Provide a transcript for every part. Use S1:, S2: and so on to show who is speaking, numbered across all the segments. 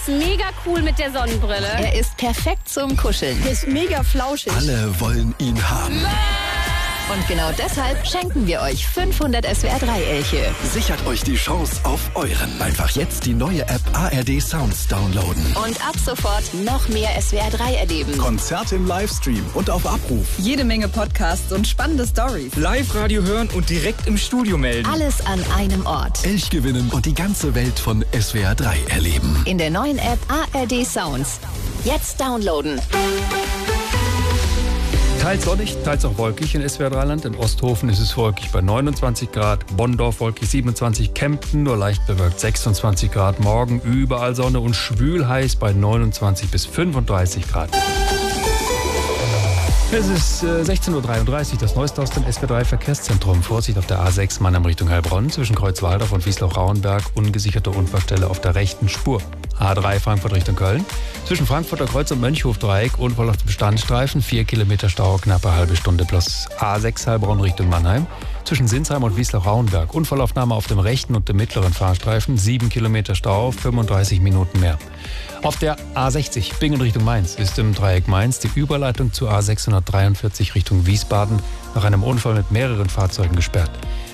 S1: mega cool mit der Sonnenbrille.
S2: Er ist perfekt zum Kuscheln.
S3: Der ist mega flauschig.
S4: Alle wollen ihn haben.
S2: Und genau deshalb schenken wir euch 500 SWR3-Elche.
S4: Sichert euch die Chance auf euren. Einfach jetzt die neue App ARD Sounds downloaden.
S2: Und ab sofort noch mehr SWR3 erleben.
S4: Konzerte im Livestream und auf Abruf.
S3: Jede Menge Podcasts und spannende Stories.
S5: Live-Radio hören und direkt im Studio melden.
S2: Alles an einem Ort.
S4: Elch gewinnen und die ganze Welt von SWR3 erleben.
S2: In der neuen App ARD Sounds. Jetzt downloaden.
S6: Teils sonnig, teils auch wolkig in SWR3-Land. In Osthofen ist es wolkig bei 29 Grad, Bonndorf wolkig 27, Kempten nur leicht bewölkt 26 Grad. Morgen überall Sonne und schwül heiß bei 29 bis 35 Grad. Es ist 16.33 Uhr, das Neueste aus dem SWR3 Verkehrszentrum. Vorsicht auf der A6 Mannheim Richtung Heilbronn zwischen Kreuzwaldorf und Wiesloch-Rauenberg. Ungesicherte Unfallstelle auf der rechten Spur. A3 Frankfurt Richtung Köln. Zwischen Frankfurter Kreuz und Mönchhof-Dreieck Unfall auf dem Standstreifen. 4 Kilometer Stau, knappe halbe Stunde plus. A6 Heilbronn Richtung Mannheim. Zwischen Sinsheim und Wiesloch-Rauenberg. Unfallaufnahme auf dem rechten und dem mittleren Fahrstreifen. 7 Kilometer Stau, 35 Minuten mehr. Auf der A60 Bingen Richtung Mainz ist im Dreieck Mainz die Überleitung zur A643 Richtung Wiesbaden nach einem Unfall mit mehreren Fahrzeugen gesperrt.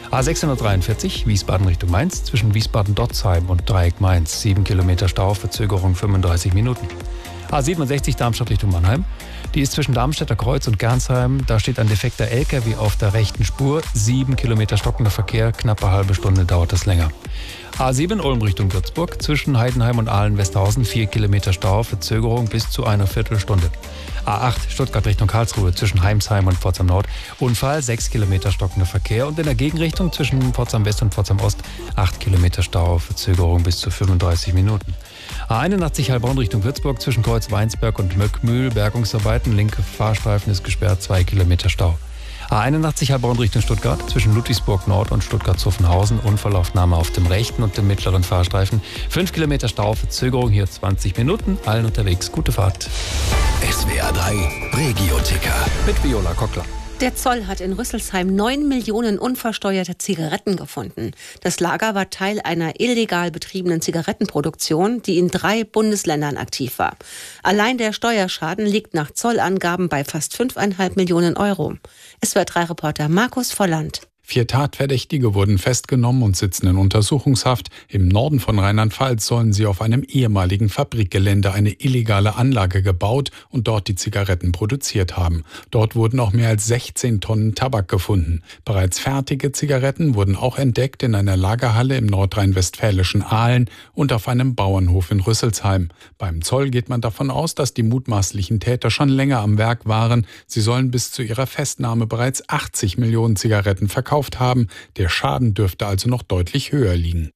S6: A643 Wiesbaden Richtung Mainz zwischen Wiesbaden-Dotzheim und Dreieck Mainz. 7 Kilometer Stau, Verzögerung 35 Minuten. A67 Darmstadt Richtung Mannheim. Die ist zwischen Darmstädter Kreuz und Gernsheim. Da steht ein defekter LKW auf der rechten Spur. 7 Kilometer stockender Verkehr, knappe halbe Stunde dauert es länger. A7 Ulm Richtung Würzburg, zwischen Heidenheim und Ahlen-Westhausen 4 Kilometer Stau, Verzögerung bis zu einer Viertelstunde. A8 Stuttgart Richtung Karlsruhe, zwischen Heimsheim und Pforzheim Nord, Unfall, 6 Kilometer stockender Verkehr und in der Gegenrichtung zwischen Pforzheim West und Pforzheim Ost 8 Kilometer Stau, Verzögerung bis zu 35 Minuten. A81 Heilbronn Richtung Würzburg, zwischen Kreuz-Weinsberg und Möckmühl, Bergungsarbeiten, linke Fahrstreifen ist gesperrt, 2 Kilometer Stau. A81 Heilbronn Richtung Stuttgart, zwischen Ludwigsburg Nord und Stuttgart-Zuffenhausen, Unfallaufnahme auf dem rechten und dem mittleren Fahrstreifen. 5 Kilometer Stau, Verzögerung hier 20 Minuten, allen unterwegs, gute Fahrt.
S4: SWR3 Regio-Ticker
S6: Mit Viola Kockler.
S7: Der Zoll hat in Rüsselsheim 9 Millionen unversteuerte Zigaretten gefunden. Das Lager war Teil einer illegal betriebenen Zigarettenproduktion, die in 3 Bundesländern aktiv war. Allein der Steuerschaden liegt nach Zollangaben bei fast 5,5 Millionen Euro. SWR3-Reporter Markus Volland.
S8: 4 Tatverdächtige wurden festgenommen und sitzen in Untersuchungshaft. Im Norden von Rheinland-Pfalz sollen sie auf einem ehemaligen Fabrikgelände eine illegale Anlage gebaut und dort die Zigaretten produziert haben. Dort wurden auch mehr als 16 Tonnen Tabak gefunden. Bereits fertige Zigaretten wurden auch entdeckt in einer Lagerhalle im nordrhein-westfälischen Ahlen und auf einem Bauernhof in Rüsselsheim. Beim Zoll geht man davon aus, dass die mutmaßlichen Täter schon länger am Werk waren. Sie sollen bis zu ihrer Festnahme bereits 80 Millionen Zigaretten verkauft haben. Der Schaden dürfte also noch deutlich höher liegen.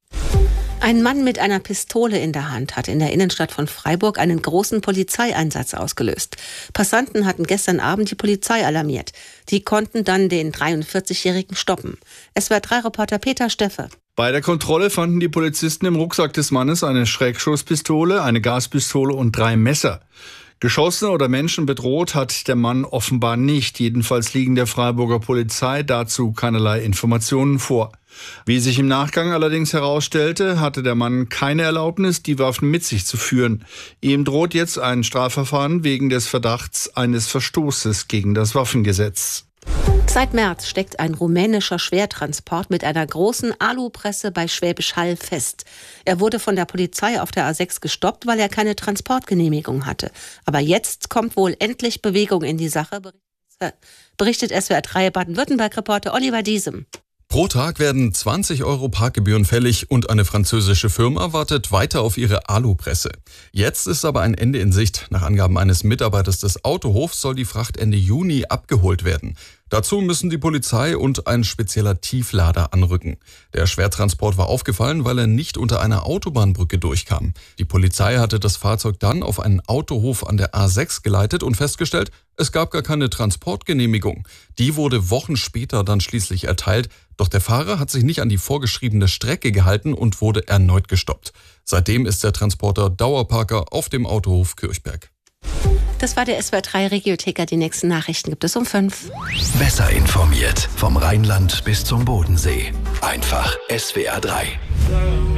S7: Ein Mann mit einer Pistole in der Hand hat in der Innenstadt von Freiburg einen großen Polizeieinsatz ausgelöst. Passanten hatten gestern Abend die Polizei alarmiert. Die konnten dann den 43-Jährigen stoppen. SWR3-Reporter Peter Steffe.
S9: Bei der Kontrolle fanden die Polizisten im Rucksack des Mannes eine Schreckschusspistole, eine Gaspistole und 3 Messer. Geschossen oder Menschen bedroht hat der Mann offenbar nicht. Jedenfalls liegen der Freiburger Polizei dazu keinerlei Informationen vor. Wie sich im Nachgang allerdings herausstellte, hatte der Mann keine Erlaubnis, die Waffen mit sich zu führen. Ihm droht jetzt ein Strafverfahren wegen des Verdachts eines Verstoßes gegen das Waffengesetz.
S7: Seit März steckt ein rumänischer Schwertransport mit einer großen Alupresse bei Schwäbisch Hall fest. Er wurde von der Polizei auf der A6 gestoppt, weil er keine Transportgenehmigung hatte. Aber jetzt kommt wohl endlich Bewegung in die Sache, berichtet SWR3 Baden-Württemberg-Reporter Oliver Diesem.
S10: Pro Tag werden 20 Euro Parkgebühren fällig und eine französische Firma wartet weiter auf ihre Alupresse. Jetzt ist aber ein Ende in Sicht. Nach Angaben eines Mitarbeiters des Autohofs soll die Fracht Ende Juni abgeholt werden. Dazu müssen die Polizei und ein spezieller Tieflader anrücken. Der Schwertransport war aufgefallen, weil er nicht unter einer Autobahnbrücke durchkam. Die Polizei hatte das Fahrzeug dann auf einen Autohof an der A6 geleitet und festgestellt, es gab gar keine Transportgenehmigung. Die wurde Wochen später dann schließlich erteilt, doch der Fahrer hat sich nicht an die vorgeschriebene Strecke gehalten und wurde erneut gestoppt. Seitdem ist der Transporter Dauerparker auf dem Autohof Kirchberg.
S7: Das war der SWR3 Regio-Ticker. Die nächsten Nachrichten gibt es um 5.
S4: Besser informiert vom Rheinland bis zum Bodensee. Einfach SWR3.